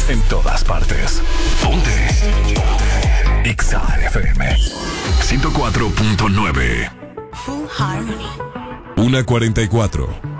En todas partes. Ponte. Exa FM 104.9. Full Harmony. 1:44.